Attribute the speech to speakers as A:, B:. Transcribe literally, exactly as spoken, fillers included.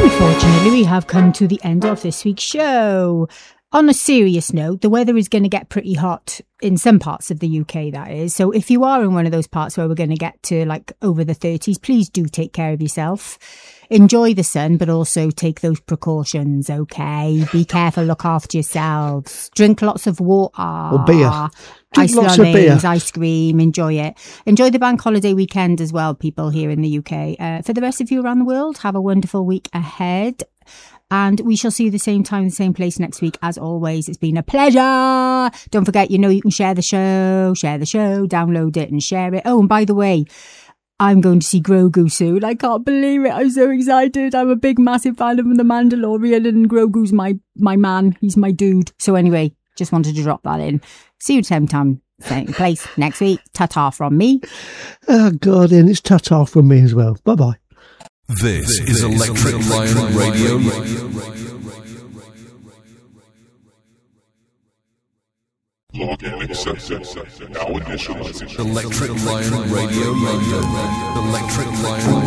A: Unfortunately, we have come to the end of this week's show. On a serious note, the weather is going to get pretty hot in some parts of the U K, that is. So if you are in one of those parts where we're going to get to like over the thirties, please do take care of yourself. Enjoy the sun, but also take those precautions, okay? Be careful, look after yourselves. Drink lots of water.
B: Or beer. Drink
A: Ice
B: lots of beer.
A: Ice cream, enjoy it. Enjoy the bank holiday weekend as well, people here in the U K. Uh, for the rest of you around the world, have a wonderful week ahead. And we shall see you the same time, the same place next week. As always, it's been a pleasure. Don't forget, you know, you can share the show, share the show, download it and share it. Oh, and by the way, I'm going to see Grogu soon. I can't believe it. I'm so excited. I'm a big, massive fan of The Mandalorian, and Grogu's my, my man. He's my dude. So anyway, just wanted to drop that in. See you the same time, same place next week. Ta-ta from me.
B: Oh, God, and it's ta-ta from me as well. Bye-bye.
C: This, this is Electric, Electric Lion, Lion Radio. Radio.
D: Login accepted. Now initializing.
C: Electric Lion Radio. Radio. Electric Lion.